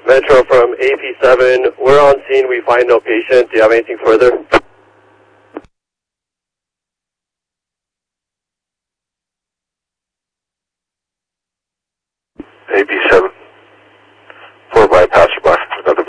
Metro from AP7. We're on scene. We find no patient. Do you have anything further? AP7.